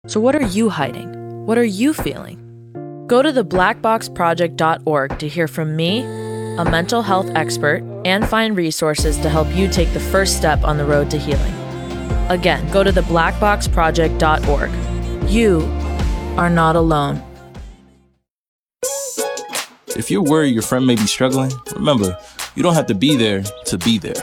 So what are you hiding? What are you feeling? Go to theblackboxproject.org to hear from me, a mental health expert, and find resources to help you take the first step on the road to healing. Again, go to theblackboxproject.org. You are not alone. If you're worried your friend may be struggling, remember, you don't have to be there to be there.